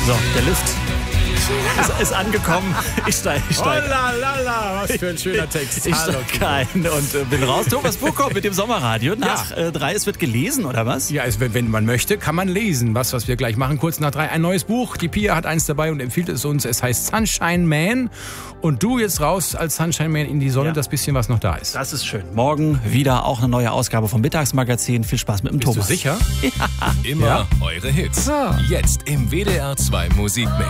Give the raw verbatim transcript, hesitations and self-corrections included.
So, der Lift ist, ist angekommen. Ich steige. Ich steig. Oh la la la, was für ein schöner Text. Ich Hallo, steig ein und äh, bin raus. Thomas Buchkow mit dem Sommerradio. Nach Ja. äh, drei, es wird gelesen, oder was? Ja, es, wenn man möchte, kann man lesen. Was, was wir gleich machen. Kurz nach drei, ein neues Buch. Die Pia hat eins dabei und empfiehlt es uns. Es heißt Sunshine Man. Und du jetzt raus als Sunshine Man in die Sonne, Ja. das bisschen, was noch da ist. Das ist schön. Morgen wieder auch eine neue Ausgabe vom Mittagsmagazin. Viel Spaß mit dem Bist Thomas. du sicher? Immer Ja. eure Hits. Ah. Jetzt im W D R zwei Musikmix.